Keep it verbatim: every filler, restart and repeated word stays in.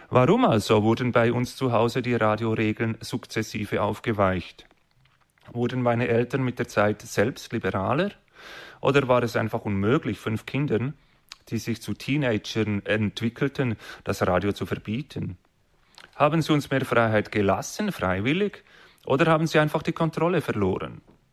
Warum also wurden bei uns zu Hause die Radioregeln sukzessive aufgeweicht? Wurden meine Eltern mit der Zeit selbst liberaler? Oder war es einfach unmöglich, fünf Kindern, die sich zu Teenagern entwickelten, das Radio zu verbieten? Haben sie uns mehr Freiheit gelassen, freiwillig? Oder haben sie einfach die Kontrolle verloren?